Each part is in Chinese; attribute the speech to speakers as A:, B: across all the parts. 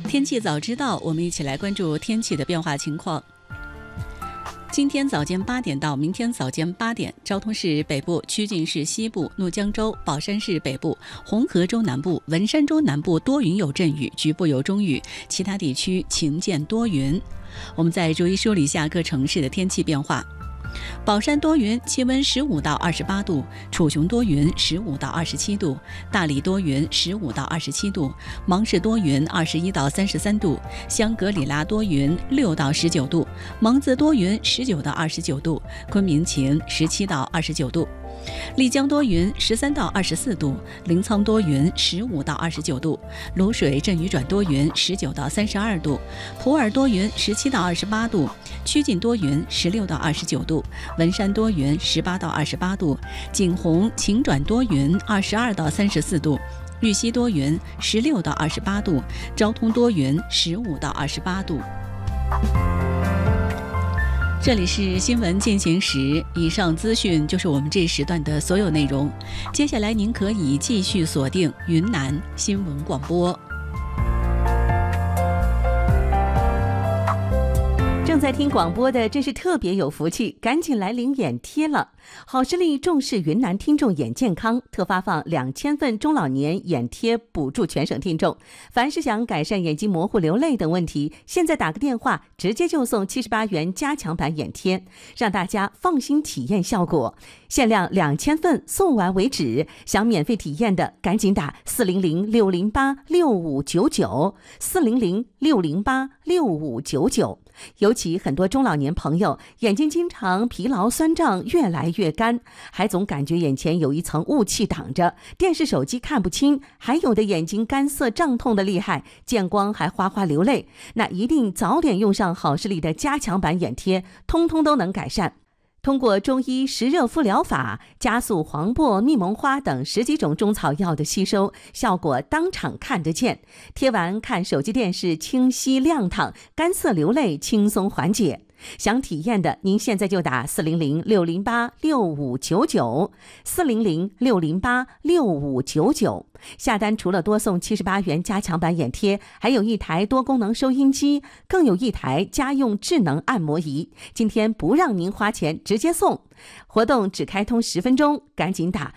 A: 天气早知道，我们一起来关注天气的变化情况。今天早间8点到明天早间8点，昭通市北部、曲靖市西部、怒江州、宝山市北部、红河州南部、文山州南部多云有阵雨，局部有中雨，其他地区晴间多云。我们再逐一梳理一下各城市的天气变化。宝山多云，气温15到28度；楚雄多云，15到27度；大理多云，15到27度；芒市多云，21到33度；香格里拉多云，6到19度；蒙自多云，19到29度；昆明晴，17到29度；丽江多云13到24度；临沧多云15到29度；卤水阵雨转多云19到32度；普洱多云17到28度；曲靖多云16到29度；文山多云18到28度；景洪晴转多云22到34度；玉溪多云16到28度；昭通多云15到28度。这里是新闻进行时，以上资讯就是我们这时段的所有内容。接下来您可以继续锁定云南新闻广播。
B: 正在听广播的真是特别有福气，赶紧来领眼贴了。好视力重视云南听众眼健康，特发放2000份中老年眼贴补助全省听众。凡是想改善眼睛模糊、流泪等问题，现在打个电话，直接就送78元加强版眼贴，让大家放心体验效果。限量2000份，送完为止。想免费体验的，赶紧打400-608-6599，400-608-6599。尤其很多中老年朋友眼睛经常疲劳酸胀，越来越干，还总感觉眼前有一层雾气挡着，电视手机看不清，还有的眼睛干涩胀痛的厉害，见光还哗哗流泪，那一定早点用上好视力的加强版眼贴，通通都能改善。通过中医湿热敷疗法，加速黄柏、蜜蒙花等10几种中草药的吸收，效果当场看得见。贴完看手机电视清晰亮堂，干涩流泪轻松缓解。想体验的，您现在就打400-608-6599，400-608-6599。下单除了多送78元加强版眼贴，还有一台多功能收音机，更有一台家用智能按摩仪。今天不让您花钱，直接送。活动只开通10分钟，赶紧打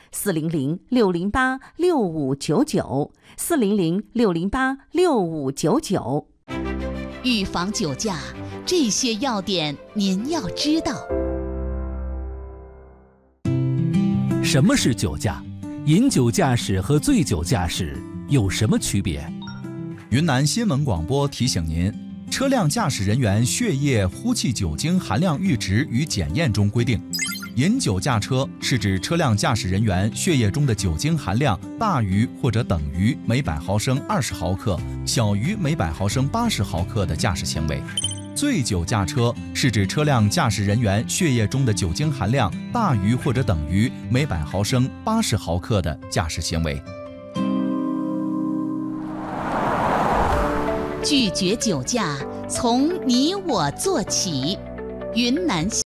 B: 400-608-6599，400-608-6599。
C: 预防酒驾，这些要点您要知道。
D: 什么是酒驾？饮酒驾驶和醉酒驾驶有什么区别？
E: 云南新闻广播提醒您，车辆驾驶人员血液呼气酒精含量阈值与检验中规定，饮酒驾车是指车辆驾驶人员血液中的酒精含量大于或者等于每百毫升20毫克，小于每百毫升80毫克的驾驶行为。醉酒驾车是指车辆驾驶人员血液中的酒精含量大于或者等于每百毫升80毫克的驾驶行为。
C: 拒绝酒驾，从你我做起。云南